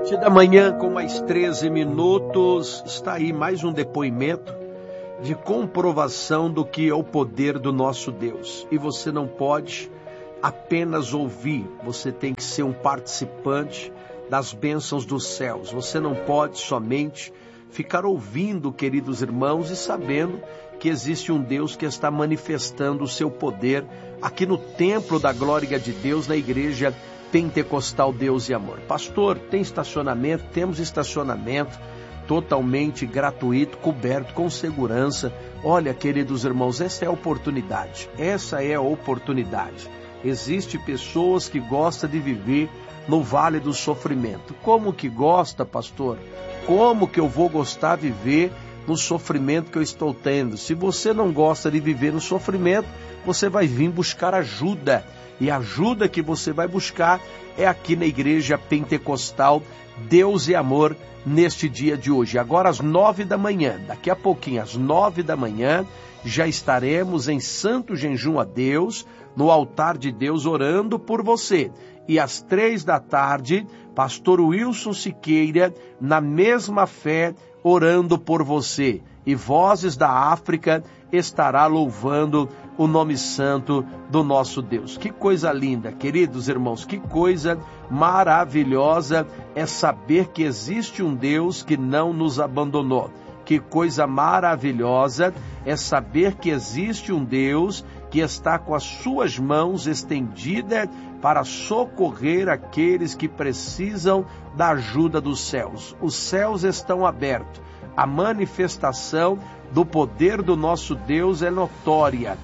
Da manhã, com mais 13 minutos, está aí mais um depoimento de comprovação do que é o poder do nosso Deus. E você não pode apenas ouvir, você tem que ser um participante das bênçãos dos céus. Você não pode somente ficar ouvindo, queridos irmãos, e sabendo que existe um Deus que está manifestando o seu poder aqui no templo da glória de Deus, na igreja Pentecostal Deus e Amor. Pastor, tem estacionamento? Temos estacionamento totalmente gratuito, coberto, com segurança. Olha, queridos irmãos, essa é a oportunidade. Essa é a oportunidade. Existem pessoas que gostam de viver no vale do sofrimento. Como que gosta, pastor? Como que eu vou gostar de viver no sofrimento que eu estou tendo? Se você não gosta de viver no sofrimento, você vai vir buscar ajuda. E a ajuda que você vai buscar é aqui na igreja Pentecostal Deus e Amor neste dia de hoje. Agora às 9 da manhã, daqui a pouquinho às 9 da manhã, já estaremos em santo jejum a Deus, no altar de Deus, orando por você. E às 3 da tarde, pastor Wilson Siqueira, na mesma fé, orando por você. E Vozes da África estará louvando o nome santo do nosso Deus. Que coisa linda, queridos irmãos, que coisa maravilhosa é saber que existe um Deus que não nos abandonou. Que coisa maravilhosa é saber que existe um Deus que está com as suas mãos estendidas para socorrer aqueles que precisam da ajuda dos céus. Os céus estão abertos. A manifestação do poder do nosso Deus é notória.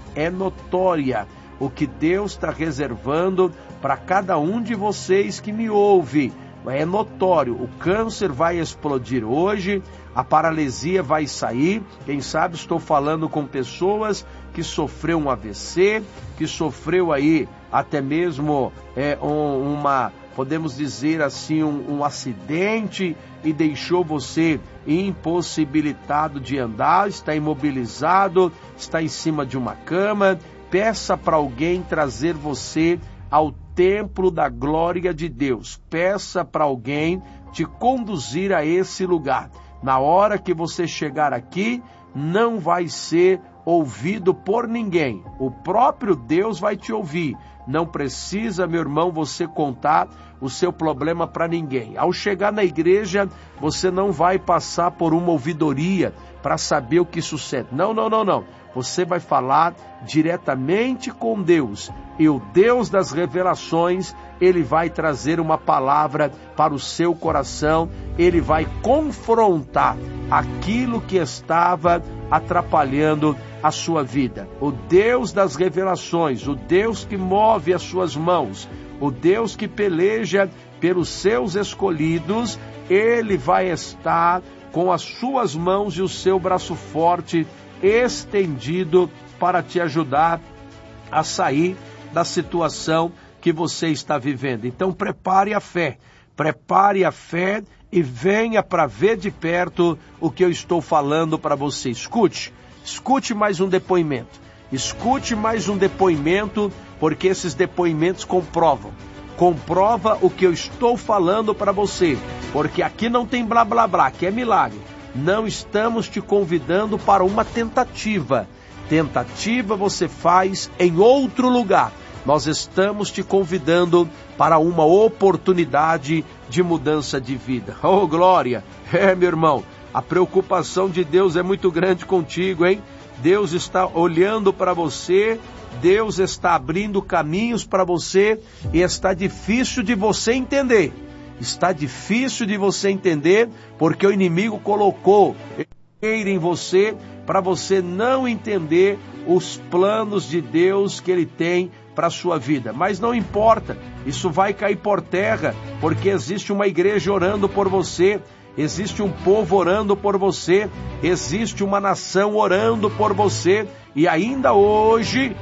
O que Deus está reservando para cada um de vocês que me ouve. É notório, o câncer vai explodir hoje, a paralisia vai sair. Quem sabe estou falando com pessoas que sofreu um AVC, que sofreu aí até mesmo podemos dizer assim, um acidente e deixou você impossibilitado de andar, está imobilizado, está em cima de uma cama. Peça para alguém trazer você ao templo da glória de Deus. Peça para alguém te conduzir a esse lugar. Na hora que você chegar aqui, não vai ser ouvido por ninguém. O próprio Deus vai te ouvir. Não precisa, meu irmão, você contar o seu problema para ninguém. Ao chegar na igreja, você não vai passar por uma ouvidoria para saber o que sucede. Não. Você vai falar diretamente com Deus. E o Deus das revelações, Ele vai trazer uma palavra para o seu coração. Ele vai confrontar aquilo que estava atrapalhando a sua vida. O Deus das revelações, o Deus que move as suas mãos, o Deus que peleja pelos seus escolhidos, Ele vai estar com as suas mãos e o seu braço forte estendido para te ajudar a sair da situação que você está vivendo. Então prepare a fé e venha para ver de perto o que eu estou falando para você. Escute mais um depoimento. Escute mais um depoimento, porque esses depoimentos comprova o que eu estou falando para você, porque aqui não tem blá blá blá, aqui é milagre. Não estamos te convidando para uma tentativa. Tentativa você faz em outro lugar. Nós estamos te convidando para uma oportunidade de mudança de vida. Oh, glória! Meu irmão, a preocupação de Deus é muito grande contigo, hein? Deus está olhando para você, Deus está abrindo caminhos para você e está difícil de você entender. Está difícil de você entender porque o inimigo colocou em você para você não entender os planos de Deus que Ele tem para a sua vida. Mas não importa, isso vai cair por terra, porque existe uma igreja orando por você, existe um povo orando por você, existe uma nação orando por você, e ainda hoje,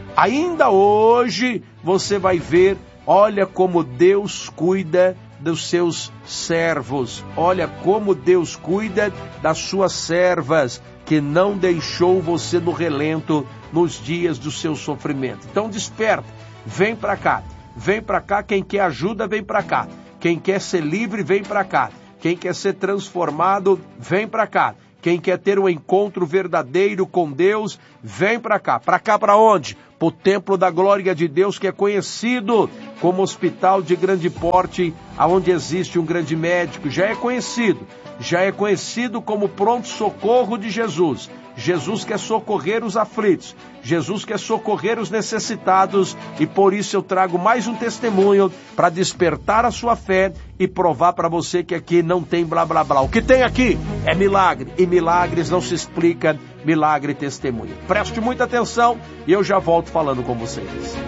você vai ver, olha como Deus cuida dos seus servos, olha como Deus cuida das suas servas, que não deixou você no relento nos dias do seu sofrimento. Então desperta, vem para cá, quem quer ajuda vem para cá, quem quer ser livre vem para cá, Quem quer ser transformado, vem para cá. Quem quer ter um encontro verdadeiro com Deus, vem para cá. Para cá para onde? Para o Templo da Glória de Deus, que é conhecido como hospital de grande porte, onde existe um grande médico. Já é conhecido como pronto-socorro de Jesus. Jesus quer socorrer os aflitos. Jesus quer socorrer os necessitados. E por isso eu trago mais um testemunho para despertar a sua fé e provar para você que aqui não tem blá blá blá. O que tem aqui é milagre. E milagres não se explica, milagre e testemunho. Preste muita atenção e eu já volto falando com vocês.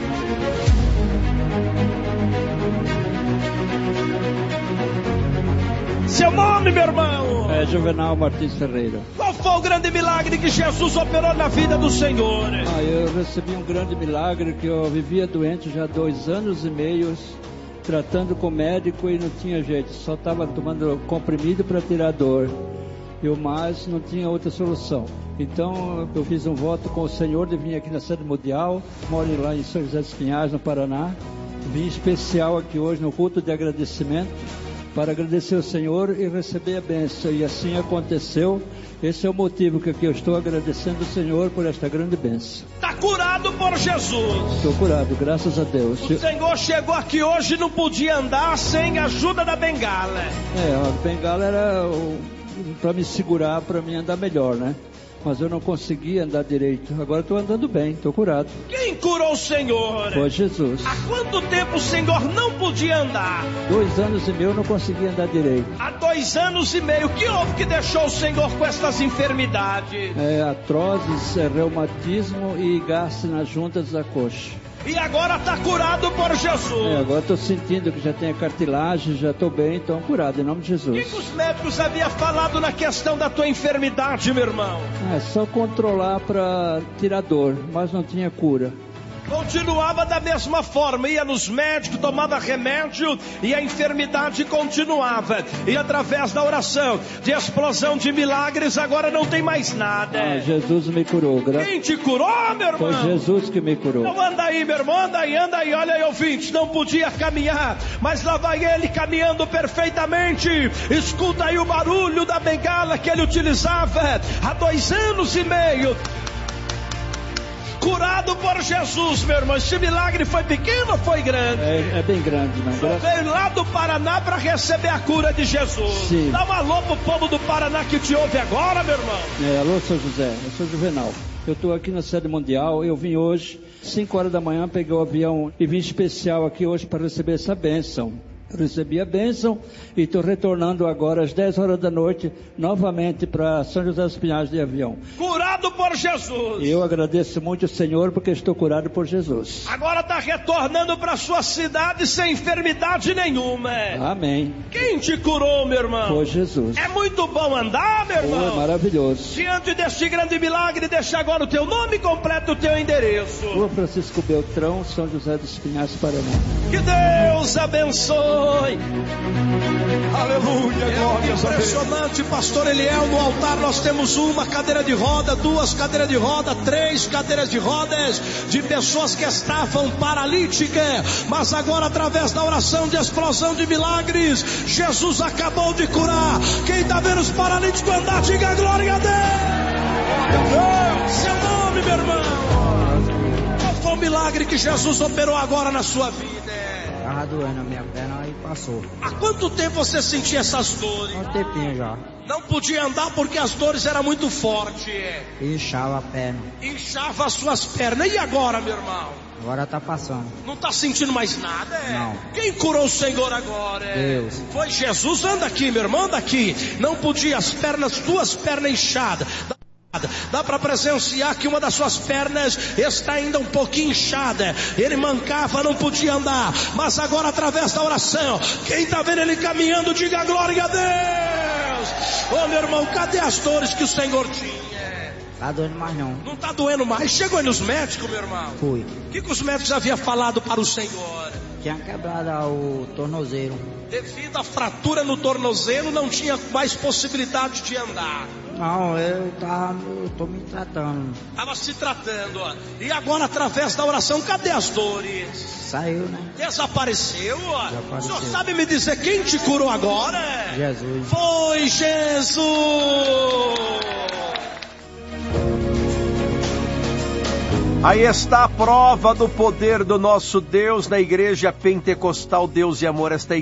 Seu nome, meu irmão? É Juvenal Martins Ferreira. Qual foi o grande milagre que Jesus operou na vida do Senhor? Eu recebi um grande milagre, que eu vivia doente já há 2 anos e meio, tratando com médico e não tinha jeito, só estava tomando comprimido para tirar dor. Mas não tinha outra solução. Então eu fiz um voto com o Senhor de vir aqui na sede mundial, moro lá em São José dos Pinhais, no Paraná. Vim especial aqui hoje no culto de agradecimento, para agradecer ao Senhor e receber a bênção. E assim aconteceu. Esse é o motivo que eu estou agradecendo ao Senhor por esta grande bênção. Está curado por Jesus. Estou curado, graças a Deus. O Senhor chegou aqui hoje e não podia andar sem a ajuda da bengala. A bengala era para me segurar, para me andar melhor, né? Mas eu não conseguia andar direito. Agora estou andando bem, estou curado. Quem curou o Senhor? Foi Jesus. Há quanto tempo o Senhor não podia andar? 2 anos e meio eu não conseguia andar direito. Há 2 anos e meio. O que houve que deixou o Senhor com estas enfermidades? Artroses, reumatismo e gasto nas juntas da coxa. E agora está curado por Jesus. Agora estou sentindo que já tenho cartilagem, já estou bem, então curado em nome de Jesus. O que os médicos haviam falado na questão da tua enfermidade, meu irmão? É só controlar para tirar dor, mas não tinha cura. Continuava da mesma forma, ia nos médicos, tomava remédio e a enfermidade continuava. E através da oração, de explosão de milagres, agora não tem mais nada. Jesus me curou. Quem te curou, meu irmão? Foi Jesus que me curou. Então anda aí, meu irmão, anda aí, olha aí, ouvinte, não podia caminhar, mas lá vai ele caminhando perfeitamente. Escuta aí o barulho da bengala que ele utilizava há 2 anos e meio. Curado por Jesus, meu irmão. Esse milagre foi pequeno ou foi grande? É bem grande, né? Você veio lá do Paraná para receber a cura de Jesus. Sim. Dá um alô pro povo do Paraná que te ouve agora, meu irmão. Alô, São José, eu sou Juvenal. Eu estou aqui na sede mundial, eu vim hoje, 5 horas da manhã, peguei o avião e vim especial aqui hoje para receber essa bênção. Recebi a bênção e estou retornando agora às 10 horas da noite novamente para São José dos Pinhais de avião. Curado por Jesus. Eu agradeço muito ao Senhor porque estou curado por Jesus. Agora está retornando para sua cidade sem enfermidade nenhuma. Amém. Quem te curou, meu irmão? Foi Jesus. É muito bom andar, meu irmão. Foi maravilhoso. Diante deste grande milagre, deixa agora o teu nome completo, o teu endereço. Rua Francisco Beltrão, São José dos Pinhais, Paraná. Que Deus abençoe. Aleluia, glória. Impressionante, pastor Eliel. No altar nós temos uma cadeira de roda, 2 cadeiras de roda, 3 cadeiras de rodas de pessoas que estavam paralíticas, mas agora através da oração de explosão de milagres, Jesus acabou de curar. Quem está vendo os paralíticos andar, diga glória a Deus. Seu nome, meu irmão. Qual foi o milagre que Jesus operou agora na sua vida? Tava doendo a minha perna e passou. Há quanto tempo você sentia essas dores? Há um tempinho já. Não podia andar porque as dores eram muito fortes. Inchava a perna. Inchava as suas pernas. E agora, meu irmão? Agora tá passando. Não tá sentindo mais nada? Não. Quem curou o Senhor agora? Deus. Foi Jesus. Anda aqui, meu irmão, anda aqui. Não podia, as pernas, 2 pernas inchadas. Dá para presenciar que uma das suas pernas está ainda um pouquinho inchada. Ele mancava, não podia andar. Mas agora através da oração, quem está vendo ele caminhando, diga glória a Deus. Ô meu irmão, cadê as dores que o Senhor tinha? Tá doendo mais não. Não tá doendo mais? Chegou aí nos médicos, meu irmão? Fui. O que os médicos haviam falado para o Senhor? Tinha quebrado o tornozelo. Devido à fratura no tornozelo, não tinha mais possibilidade de andar. Não, eu tô me tratando. Estava se tratando, ó. E agora através da oração, cadê as dores? Saiu, né? Desapareceu, ó. Desapareceu. O senhor sabe me dizer quem te curou agora? Jesus. Foi Jesus! Aí está a prova do poder do nosso Deus na Igreja Pentecostal Deus e Amor. Esta